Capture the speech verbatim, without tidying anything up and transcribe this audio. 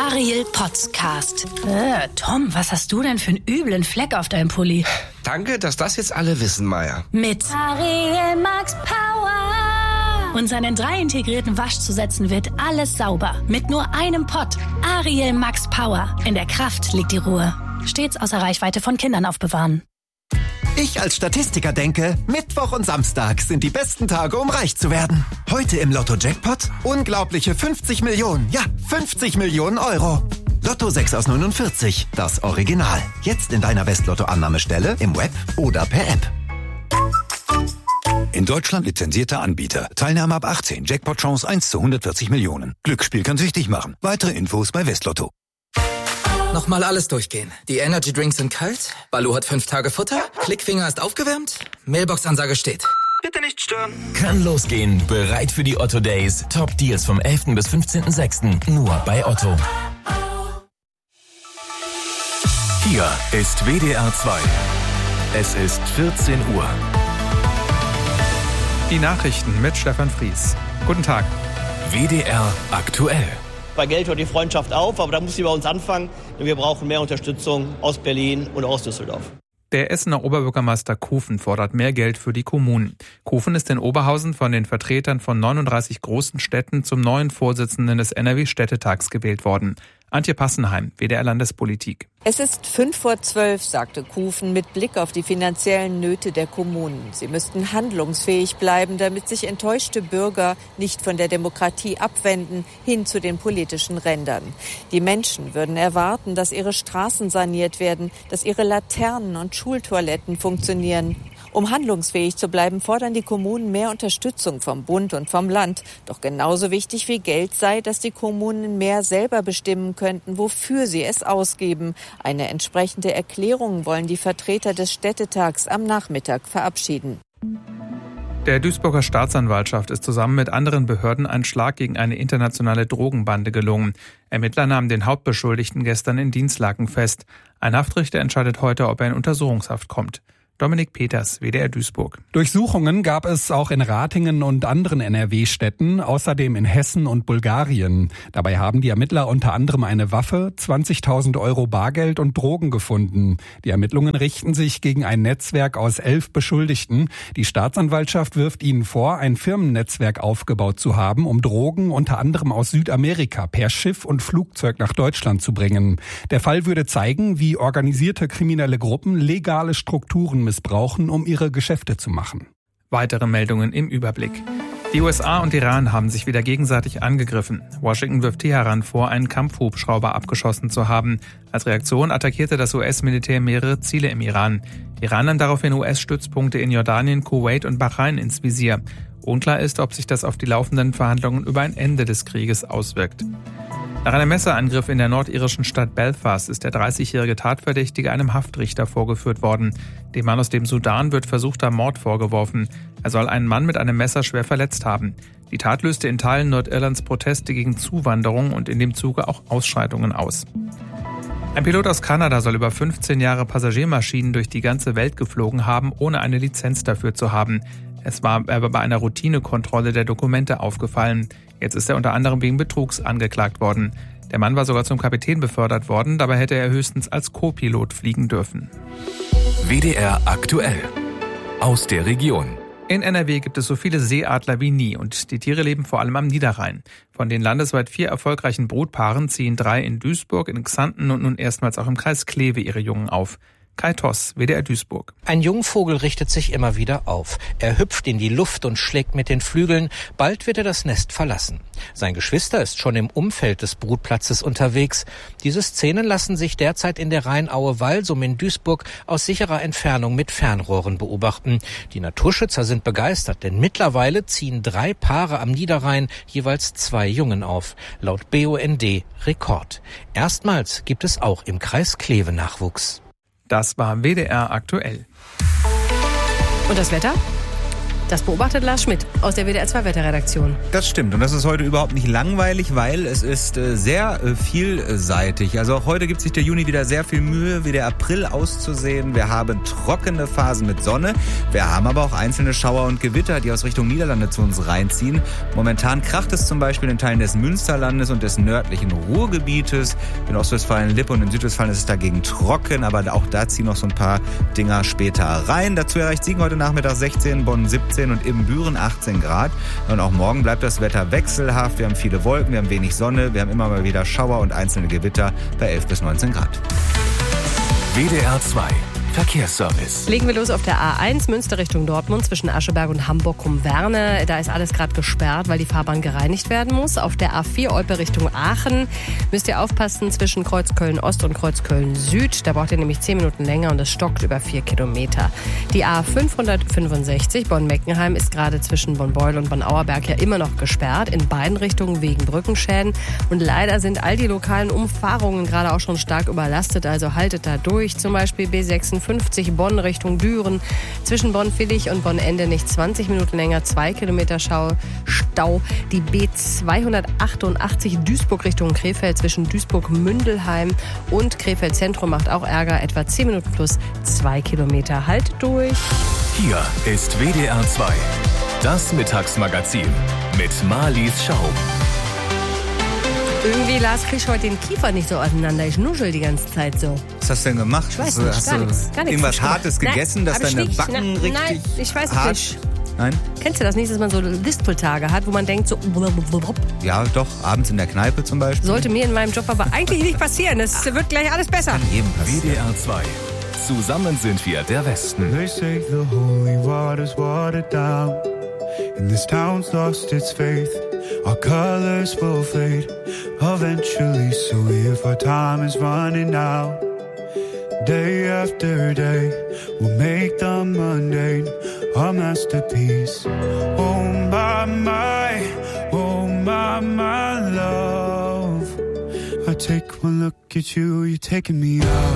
Ariel Podcast. Äh, Tom, was hast du denn für einen üblen Fleck auf deinem Pulli? Danke, dass das jetzt alle wissen, Maya. Mit Ariel Max Power. Und seinen drei integrierten Waschzusätzen wird alles sauber. Mit nur einem Pott. Ariel Max Power. In der Kraft liegt die Ruhe. Stets außer Reichweite von Kindern aufbewahren. Ich als Statistiker denke, Mittwoch und Samstag sind die besten Tage, um reich zu werden. Heute im Lotto-Jackpot unglaubliche fünfzig Millionen, ja, fünfzig Millionen Euro. Lotto sechs aus neunundvierzig, das Original. Jetzt in deiner Westlotto-Annahmestelle, im Web oder per App. In Deutschland lizenzierter Anbieter. Teilnahme ab achtzehn. Jackpot-Chance eins zu hundertvierzig Millionen. Glücksspiel kann süchtig machen. Weitere Infos bei Westlotto. Nochmal alles durchgehen. Die Energy Drinks sind kalt, Baloo hat fünf Tage Futter, Klickfinger ist aufgewärmt, Mailbox-Ansage steht. Bitte nicht stören. Kann losgehen. Bereit für die Otto Days. Top Deals vom elften bis fünfzehnten sechsten Nur bei Otto. Hier ist W D R zwei. Es ist vierzehn Uhr. Die Nachrichten mit Stefan Fries. Guten Tag. W D R aktuell. Bei Geld hört die Freundschaft auf, aber da muss sie bei uns anfangen, denn wir brauchen mehr Unterstützung aus Berlin und aus Düsseldorf. Der Essener Oberbürgermeister Kofen fordert mehr Geld für die Kommunen. Kofen ist in Oberhausen von den Vertretern von neununddreißig großen Städten zum neuen Vorsitzenden des N R W-Städtetags gewählt worden. Antje Passenheim, W D R Landespolitik. Es ist fünf vor zwölf, sagte Kofen mit Blick auf die finanziellen Nöte der Kommunen. Sie müssten handlungsfähig bleiben, damit sich enttäuschte Bürger nicht von der Demokratie abwenden, hin zu den politischen Rändern. Die Menschen würden erwarten, dass ihre Straßen saniert werden, dass ihre Laternen und Schultoiletten funktionieren. Um handlungsfähig zu bleiben, fordern die Kommunen mehr Unterstützung vom Bund und vom Land. Doch genauso wichtig wie Geld sei, dass die Kommunen mehr selber bestimmen könnten, wofür sie es ausgeben. Eine entsprechende Erklärung wollen die Vertreter des Städtetags am Nachmittag verabschieden. Der Duisburger Staatsanwaltschaft ist zusammen mit anderen Behörden ein Schlag gegen eine internationale Drogenbande gelungen. Ermittler nahmen den Hauptbeschuldigten gestern in Dinslaken fest. Ein Haftrichter entscheidet heute, ob er in Untersuchungshaft kommt. Dominik Peters, W D R Duisburg. Durchsuchungen gab es auch in Ratingen und anderen N R W-Städten, außerdem in Hessen und Bulgarien. Dabei haben die Ermittler unter anderem eine Waffe, zwanzigtausend Euro Bargeld und Drogen gefunden. Die Ermittlungen richten sich gegen ein Netzwerk aus elf Beschuldigten. Die Staatsanwaltschaft wirft ihnen vor, ein Firmennetzwerk aufgebaut zu haben, um Drogen unter anderem aus Südamerika per Schiff und Flugzeug nach Deutschland zu bringen. Der Fall würde zeigen, wie organisierte kriminelle Gruppen legale Strukturen missbrauchen, um ihre Geschäfte zu machen. Weitere Meldungen im Überblick. Die U S A und Iran haben sich wieder gegenseitig angegriffen. Washington wirft Teheran vor, einen Kampfhubschrauber abgeschossen zu haben. Als Reaktion attackierte das U S-Militär mehrere Ziele im Iran. Iran nahm daraufhin U S-Stützpunkte in Jordanien, Kuwait und Bahrain ins Visier. Unklar ist, ob sich das auf die laufenden Verhandlungen über ein Ende des Krieges auswirkt. Nach einem Messerangriff in der nordirischen Stadt Belfast ist der dreißigjährige Tatverdächtige einem Haftrichter vorgeführt worden. Dem Mann aus dem Sudan wird versuchter Mord vorgeworfen. Er soll einen Mann mit einem Messer schwer verletzt haben. Die Tat löste in Teilen Nordirlands Proteste gegen Zuwanderung und in dem Zuge auch Ausschreitungen aus. Ein Pilot aus Kanada soll über fünfzehn Jahre Passagiermaschinen durch die ganze Welt geflogen haben, ohne eine Lizenz dafür zu haben. Es war aber bei einer Routinekontrolle der Dokumente aufgefallen. Jetzt ist er unter anderem wegen Betrugs angeklagt worden. Der Mann war sogar zum Kapitän befördert worden, dabei hätte er höchstens als Co-Pilot fliegen dürfen. W D R aktuell. Aus der Region. In N R W gibt es so viele Seeadler wie nie und die Tiere leben vor allem am Niederrhein. Von den landesweit vier erfolgreichen Brutpaaren ziehen drei in Duisburg, in Xanten und nun erstmals auch im Kreis Kleve ihre Jungen auf. Kai Toss, W D R Duisburg. Ein Jungvogel richtet sich immer wieder auf. Er hüpft in die Luft und schlägt mit den Flügeln. Bald wird er das Nest verlassen. Sein Geschwister ist schon im Umfeld des Brutplatzes unterwegs. Diese Szenen lassen sich derzeit in der Rheinaue-Walsum in Duisburg aus sicherer Entfernung mit Fernrohren beobachten. Die Naturschützer sind begeistert, denn mittlerweile ziehen drei Paare am Niederrhein jeweils zwei Jungen auf. Laut B U N D Rekord. Erstmals gibt es auch im Kreis Kleve Nachwuchs. Das war W D R aktuell. Und das Wetter? Das beobachtet Lars Schmidt aus der W D R zwei Wetterredaktion. Das stimmt und das ist heute überhaupt nicht langweilig, weil es ist äh, sehr äh, vielseitig. Also auch heute gibt sich der Juni wieder sehr viel Mühe, wie der April auszusehen. Wir haben trockene Phasen mit Sonne. Wir haben aber auch einzelne Schauer und Gewitter, die aus Richtung Niederlande zu uns reinziehen. Momentan kracht es zum Beispiel in Teilen des Münsterlandes und des nördlichen Ruhrgebietes. In Ostwestfalen-Lippe und in Südwestfalen ist es dagegen trocken, aber auch da ziehen noch so ein paar Dinger später rein. Dazu erreicht Siegen heute Nachmittag sechzehn, Bonn siebzehn und Ibbenbüren achtzehn Grad. Und auch morgen bleibt das Wetter wechselhaft. Wir haben viele Wolken, wir haben wenig Sonne, wir haben immer mal wieder Schauer und einzelne Gewitter bei elf bis neunzehn Grad. W D R zwei Verkehrsservice. Legen wir los auf der A eins Münster Richtung Dortmund zwischen Ascheberg und Hamburg-Cum-Werne. Da ist alles gerade gesperrt, weil die Fahrbahn gereinigt werden muss. Auf der A vier Olpe Richtung Aachen müsst ihr aufpassen zwischen Kreuzköln-Ost und Kreuzköln-Süd. Da braucht ihr nämlich zehn Minuten länger und es stockt über vier Kilometer. Die A fünfhundertfünfundsechzig Bonn-Meckenheim ist gerade zwischen Bonn-Beuel und Bonn-Auerberg ja immer noch gesperrt. In beiden Richtungen wegen Brückenschäden. Und leider sind all die lokalen Umfahrungen gerade auch schon stark überlastet. Also haltet da durch. Zum Beispiel B sechsundfünfzig Bonn Richtung Düren. Zwischen Bonn-Villig und Bonn-Ende nicht zwanzig Minuten länger, zwei Kilometer Schau, Stau. Die B zweihundertachtundachtzig Duisburg Richtung Krefeld zwischen Duisburg-Mündelheim und Krefeld Zentrum macht auch Ärger. Etwa zehn Minuten plus zwei Kilometer. Halt durch. Hier ist W D R zwei. Das Mittagsmagazin mit Marlies Schau. Irgendwie, Lars, krieg ich heute den Kiefer nicht so auseinander. Ich nuschel die ganze Zeit so. Was hast du denn gemacht? Ich weiß hast nicht, du, hast gar du nichts, gar nichts irgendwas Hartes gemacht. gegessen, Nein, dass deine nicht, Backen na, richtig Nein, ich weiß es hart... nicht. Nein? Kennst du das nicht, dass man so Lispeltage hat, wo man denkt so... Ja, doch, abends in der Kneipe zum Beispiel. Sollte mir in meinem Job aber eigentlich nicht passieren. Es wird gleich alles besser. Kann jedem W D R zwei. Zusammen sind wir der Westen. They say the holy water's watered down, and this town's lost its faith. Our colors will fade eventually, so if our time is running out, day after day, we'll make the mundane our masterpiece. Oh my, my, oh my, my love, I take one look at you, you're taking me out.